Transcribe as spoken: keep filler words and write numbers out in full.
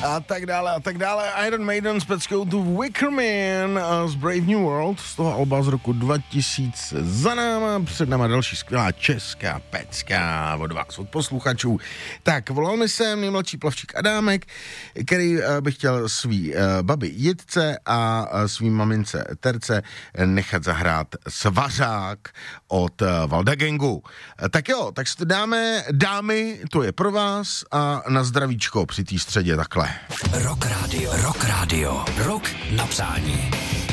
a tak dále a tak dále. Iron Maiden s peckou tu Wicker Man z Brave New World z toho alba z roku dva tisíce za náma. Před náma další skvělá česká pecka od vás, od posluchačů. Tak, volal mi sem nejmladší plavčík Adámek, který by chtěl svý babi Jitce a svý mamince Terce nechat zahrát Svařák od Valda Gangu. Tak jo, tak si to dáme, dámy, to je pro vás a na zdravíčko při té středě takhle. Rock Radio, Rock Radio, Rock na přání.